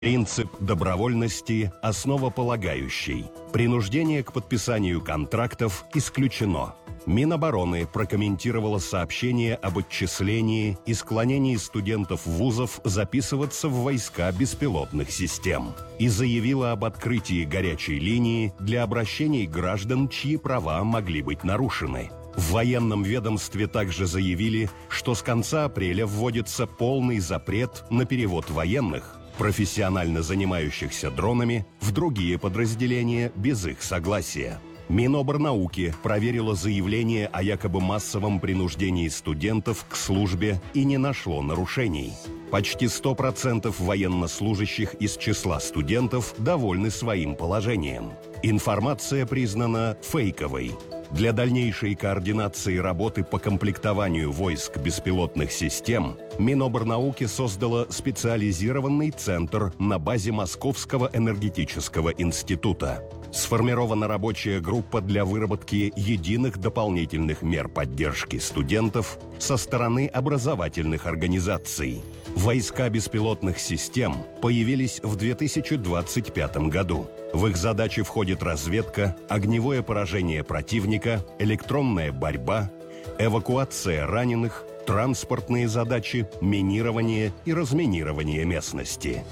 Принцип добровольности основополагающий. Принуждение к подписанию контрактов исключено. Минобороны прокомментировало сообщение об отчислении и склонении студентов вузов записываться в войска беспилотных систем и заявило об открытии горячей линии для обращений граждан, чьи права могли быть нарушены. В военном ведомстве также заявили, что с конца апреля вводится полный запрет на перевод военных, профессионально занимающихся дронами, в другие подразделения без их согласия. Минобрнауки проверило заявление о якобы массовом принуждении студентов к службе и не нашло нарушений. Почти 100% военнослужащих из числа студентов довольны своим положением. Информация признана фейковой. Для дальнейшей координации работы по комплектованию войск беспилотных систем Минобрнауки создало специализированный центр на базе Московского энергетического института. Сформирована рабочая группа для выработки единых дополнительных мер поддержки студентов со стороны образовательных организаций. Войска беспилотных систем появились в 2025 году. В их задачи входит разведка, огневое поражение противника, электронная борьба, эвакуация раненых, транспортные задачи, минирование и разминирование местности.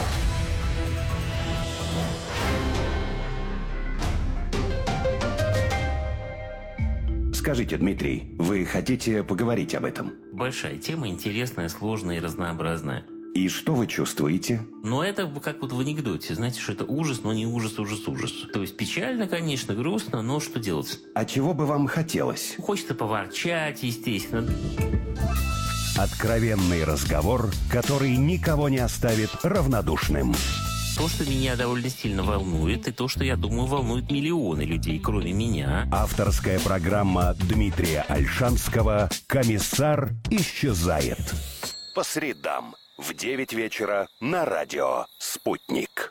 Скажите, Дмитрий, вы хотите поговорить об этом? Большая тема, интересная, сложная и разнообразная. И что вы чувствуете? Но это как вот в анекдоте. Знаете, что это ужас, но не ужас. То есть печально, конечно, грустно, но что делать? А чего бы вам хотелось? Хочется поворчать, естественно. Откровенный разговор, который никого не оставит равнодушным. То, что меня довольно сильно волнует, и то, что, я думаю, волнует миллионы людей, кроме меня. Авторская программа Дмитрия Ольшанского «Комиссар исчезает». По средам в 9 вечера на радио «Спутник».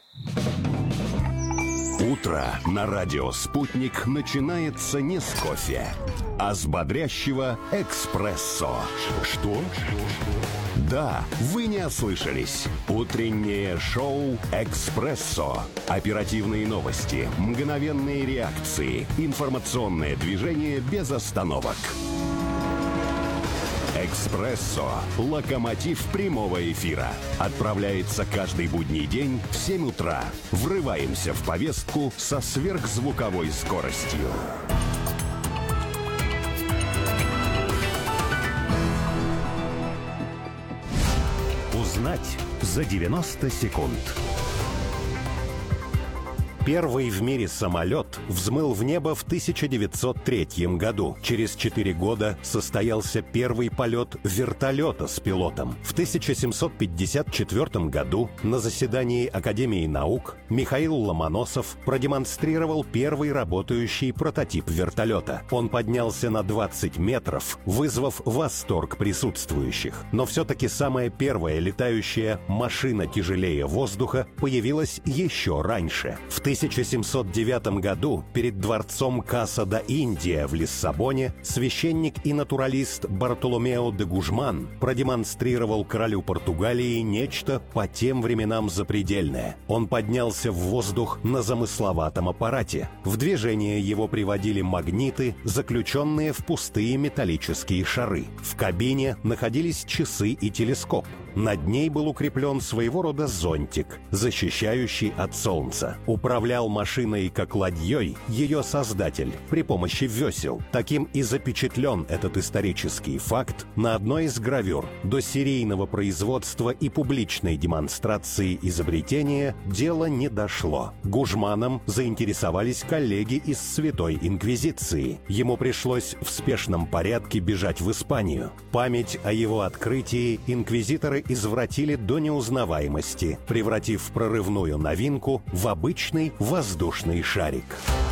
Утро на радио «Спутник» начинается не с кофе, а с бодрящего «Экспрессо». Что? Да, вы не ослышались. Утреннее шоу «Экспрессо». Оперативные новости, мгновенные реакции, информационное движение без остановок. «Экспрессо» – локомотив прямого эфира. Отправляется каждый будний день в 7 утра. Врываемся в повестку со сверхзвуковой скоростью. Узнать за 90 секунд. Первый в мире самолет взмыл в небо в 1903 году. Через 4 года состоялся первый полет вертолета с пилотом. В 1754 году на заседании Академии наук Михаил Ломоносов продемонстрировал первый работающий прототип вертолета. Он поднялся на 20 метров, вызвав восторг присутствующих. Но все-таки самая первая летающая машина тяжелее воздуха появилась еще раньше. В 1709 году перед дворцом Каса-да-Индия в Лиссабоне священник и натуралист Бартоломео де Гужман продемонстрировал королю Португалии нечто по тем временам запредельное. Он поднялся в воздух на замысловатом аппарате. В движение его приводили магниты, заключенные в пустые металлические шары. В кабине находились часы и телескоп. Над ней был укреплен своего рода зонтик, защищающий от солнца. Управлял машиной как ладьей ее создатель при помощи весел. Таким и запечатлен этот исторический факт на одной из гравюр. До серийного производства и публичной демонстрации изобретения дело не дошло. Гужманом заинтересовались коллеги из Святой Инквизиции. Ему пришлось в спешном порядке бежать в Испанию. Память о его открытии инквизиторы извратили до неузнаваемости, превратив прорывную новинку в обычный воздушный шарик.